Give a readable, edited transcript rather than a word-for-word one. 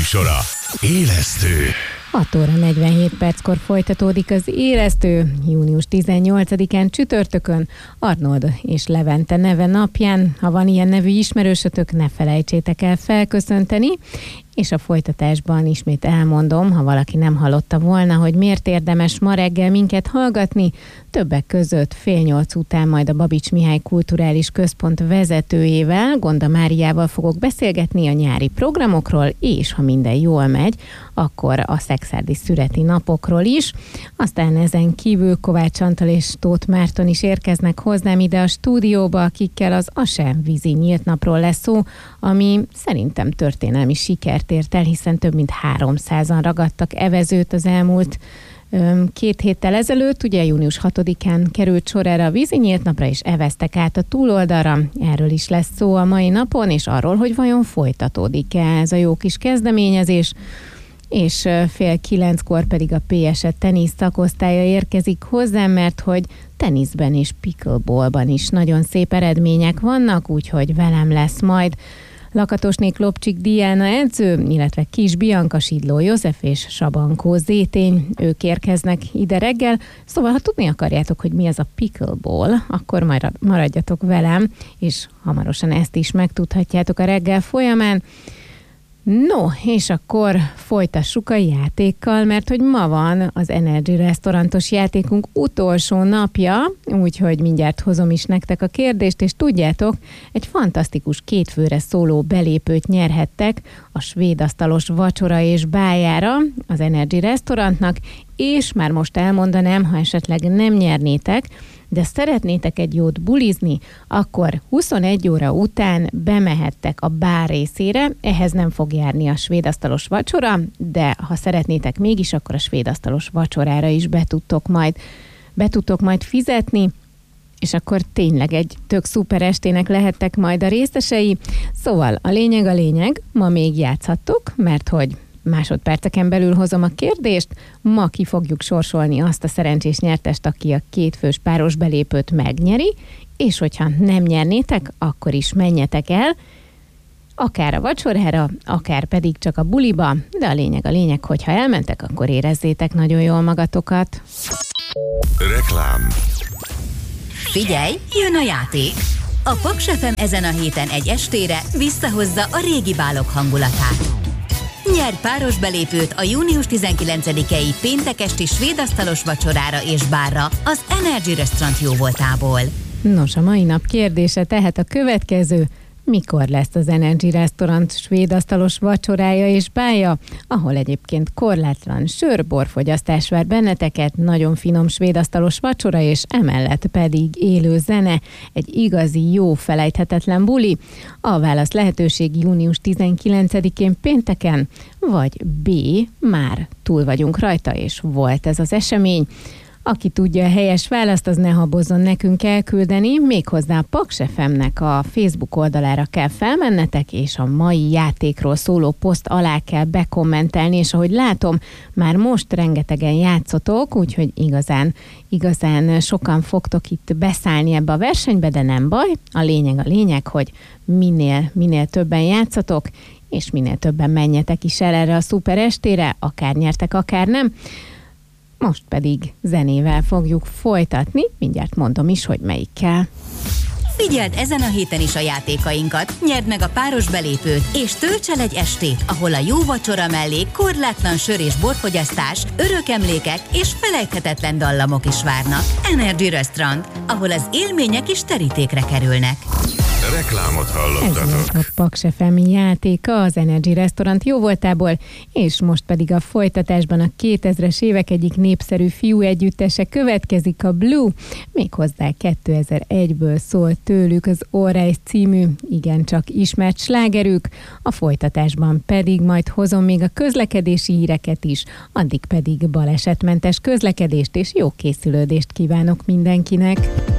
műsora. Élesztő. 6 óra 47 perckor folytatódik az Élesztő, június 18-án csütörtökön, Arnold és Levente neve napján. Ha van ilyen nevű ismerősötök, ne felejtsétek el felköszönteni, és a folytatásban ismét elmondom, ha valaki nem hallotta volna, hogy miért érdemes ma reggel minket hallgatni, többek között 7:30 után majd a Babits Mihály Kulturális Központ vezetőjével, Gonda Máriával fogok beszélgetni a nyári programokról, és ha minden jól megy, akkor a szekszárdi szüreti napokról is. Aztán ezen kívül Kovács Antal és Tóth Márton is érkeznek hozzám ide a stúdióba, akikkel az ASE vízi nyílt napról lesz szó, ami szerintem történelmi sikert ért el, hiszen több mint 300-an ragadtak evezőt az elmúlt 2 héttel ezelőtt, ugye június 6-án került sor erre a vízi nyílt napra, és eveztek át a túloldalra. Erről is lesz szó a mai napon, és arról, hogy vajon folytatódik-e ez a jó kis kezdeményezés. És 8:30 pedig a PSE tenisz szakosztálya érkezik hozzám, mert hogy teniszben és pickleballban is nagyon szép eredmények vannak, úgyhogy velem lesz majd Lakatosné Klopcsik Diana edző, illetve Kis Bianka, Sidló József és Sabankó Zétény. Ők érkeznek ide reggel, szóval ha tudni akarjátok, hogy mi az a pickleball, akkor maradjatok velem, és hamarosan ezt is megtudhatjátok a reggel folyamán. No, és akkor folytassuk a játékkal, mert hogy ma van az Energy restaurantos játékunk utolsó napja, úgyhogy mindjárt hozom is nektek a kérdést, és tudjátok, egy fantasztikus 2 főre szóló belépőt nyerhettek a svéd asztalos vacsora és bájára az Energy restaurantnak, és már most elmondanám, ha esetleg nem nyernétek, de szeretnétek egy jót bulizni, akkor 21 óra után bemehettek a bár részére, ehhez nem fog járni a svédasztalos vacsora, de ha szeretnétek mégis, akkor a svédasztalos vacsorára is be tudtok majd fizetni, és akkor tényleg egy tök szuper estének lehettek majd a részesei. Szóval a lényeg, ma még játszhattok, mert hogy másodperceken belül hozom a kérdést, ma ki fogjuk sorsolni azt a szerencsés nyertest, aki a 2 fős páros belépőt megnyeri, és hogyha nem nyernétek, akkor is menjetek el, akár a vacsorára, akár pedig csak a buliba, de a lényeg, hogyha elmentek, akkor érezzétek nagyon jól magatokat. Reklám. Figyelj, jön a játék! A Paks FM ezen a héten egy estére visszahozza a régi bálok hangulatát. Nyerj páros belépőt a június 19-i péntek esti svédasztalos vacsorára és bárra az Energy Restaurant jóvoltából. Nos, a mai nap kérdése tehát a következő: mikor lesz az Energy Restaurant svédasztalos vacsorája és bája, ahol egyébként korlátlan sör-borfogyasztás vár benneteket, nagyon finom svédasztalos vacsora, és emellett pedig élő zene, egy igazi jó felejthetetlen buli. A válasz lehetőség június 19-én pénteken, vagy B, már túl vagyunk rajta, és volt ez az esemény. Aki tudja a helyes választ, az ne habozzon nekünk elküldeni, méghozzá a Paks FM-nek a Facebook oldalára kell felmennetek, és a mai játékról szóló poszt alá kell bekommentelni, és ahogy látom, már most rengetegen játszotok, úgyhogy igazán sokan fogtok itt beszállni ebbe a versenybe, de nem baj. A lényeg, hogy minél többen játszotok, és minél többen menjetek is el erre a szuper estére, akár nyertek, akár nem. Most pedig zenével fogjuk folytatni, mindjárt mondom is, hogy melyikkel. Figyeld ezen a héten is a játékainkat, nyerd meg a páros belépőt, és tölts el egy estét, ahol a jó vacsora mellé korlátlan sör és borfogyasztás, örök emlékek és felejthetetlen dallamok is várnak. Energy Restaurant, ahol az élmények is terítékre kerülnek. Reklámot Ez hallottatok. a Paks FM játéka az Energy Restaurant jóvoltából, és most pedig a folytatásban a 2000-es évek egyik népszerű fiú együttese következik, a Blue, méghozzá 2001-ből szólt tőlük az All Right című, igencsak ismert slágerük, a folytatásban pedig majd hozom még a közlekedési híreket is, addig pedig balesetmentes közlekedést és jó készülődést kívánok mindenkinek.